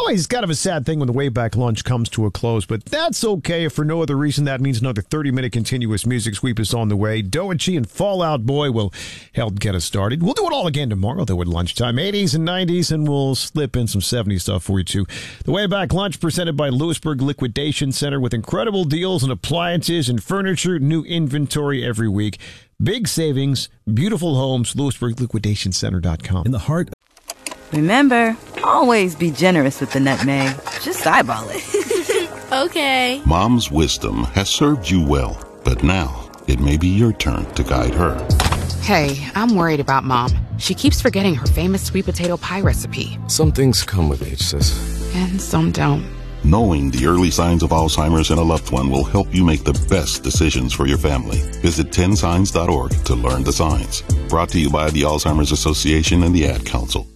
always kind of a sad thing when the way back lunch comes to a close, but that's okay if for no other reason that means another 30-minute continuous music sweep is on the way. Doechii and Fall Out Boy will help get us started. We'll do it all again tomorrow, though, at lunchtime. 80s and 90s, and we'll slip in some 70s stuff for you, too. The way back lunch presented by Lewisburg Liquidation Center with incredible deals on appliances and furniture, new inventory every week. Big savings, beautiful homes, LewisburgLiquidationCenter.com. In the heart. Remember, always be generous with the nutmeg. Just eyeball it. Okay. Mom's wisdom has served you well, but now it may be your turn to guide her. Hey, I'm worried about Mom. She keeps forgetting her famous sweet potato pie recipe. Some things come with age, sis. And some don't. Knowing the early signs of Alzheimer's in a loved one will help you make the best decisions for your family. Visit 10signs.org to learn the signs. Brought to you by the Alzheimer's Association and the Ad Council.